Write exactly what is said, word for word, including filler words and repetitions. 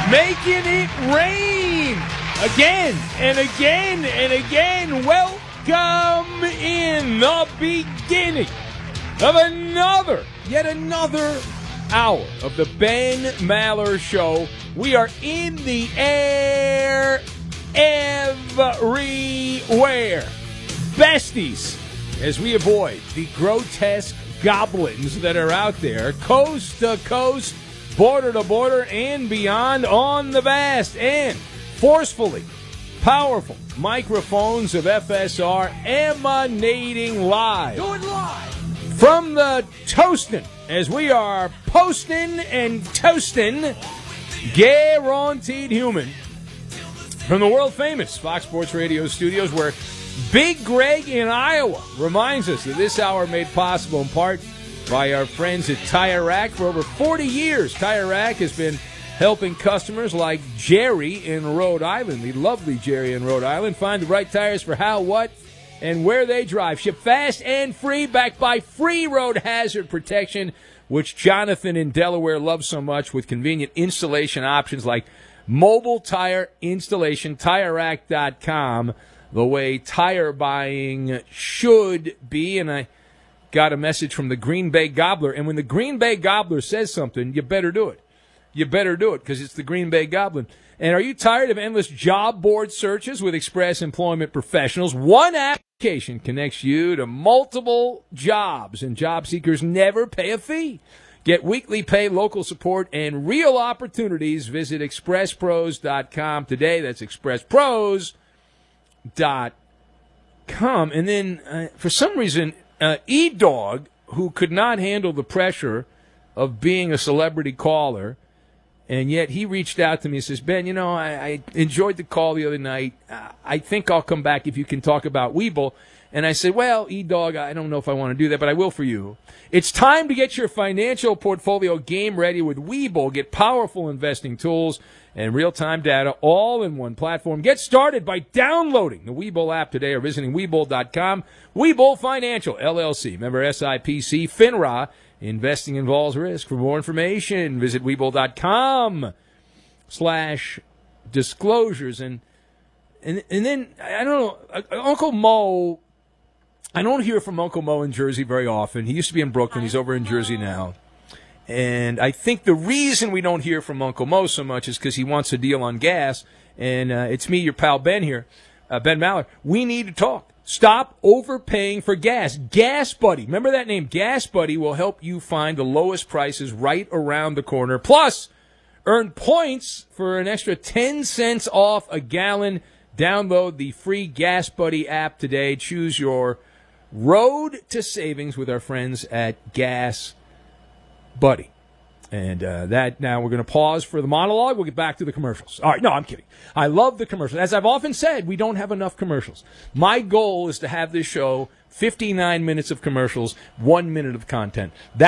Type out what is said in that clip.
making it rain again and again and again. Welcome in the beginning of another, yet another hour of the Ben Maller Show. We are in the air everywhere. Besties, as we avoid the grotesque goblins that are out there, coast to coast, border to border, and beyond on the vast and forcefully powerful microphones of F S R emanating live. Do it live. From the toastin', as we are posting and toasting, guaranteed human, from the world-famous Fox Sports Radio studios, where Big Greg in Iowa reminds us that this hour made possible in part by our friends at Tire Rack. For over forty years, Tire Rack has been helping customers like Jerry in Rhode Island, the lovely Jerry in Rhode Island, find the right tires for how, what, and where they drive. Ship fast and free, backed by free road hazard protection, which Jonathan in Delaware loves so much, with convenient installation options like mobile tire installation. Tire Rack dot com, the way tire buying should be. And I got a message from the Green Bay Gobbler, and when the Green Bay Gobbler says something, you better do it. You better do it, because it's the Green Bay Goblin. And are you tired of endless job board searches with Express Employment Professionals? One application connects you to multiple jobs, and job seekers never pay a fee. Get weekly pay, local support, and real opportunities. Visit express pros dot com today. That's express pros dot com. And then, uh, for some reason, uh, E-Dog, who could not handle the pressure of being a celebrity caller, and yet he reached out to me and says, Ben, you know, I, I enjoyed the call the other night. Uh, I think I'll come back if you can talk about Webull. And I said, well, E-Dog, I don't know if I want to do that, but I will for you. It's time to get your financial portfolio game ready with Webull. Get powerful investing tools and real-time data all in one platform. Get started by downloading the Webull app today or visiting Webull dot com. Webull Financial, L L C, member S I P C, FINRA. Investing involves risk. For more information, visit Webull dot com slash disclosures. And, and, and then, I don't know, Uncle Mo, I don't hear from Uncle Mo in Jersey very often. He used to be in Brooklyn. He's over in Jersey now. And I think the reason we don't hear from Uncle Mo so much is because he wants a deal on gas. And uh, it's me, your pal Ben here, uh, Ben Maller. We need to talk. Stop overpaying for gas. Gas Buddy. Remember that name? Gas Buddy will help you find the lowest prices right around the corner. Plus, earn points for an extra ten cents off a gallon. Download the free Gas Buddy app today. Choose your road to savings with our friends at Gas Buddy. And uh, that now we're going to pause for the monologue. We'll get back to the commercials. All right, no, I'm kidding. I love the commercials. As I've often said, we don't have enough commercials. My goal is to have this show fifty-nine minutes of commercials, one minute of content. That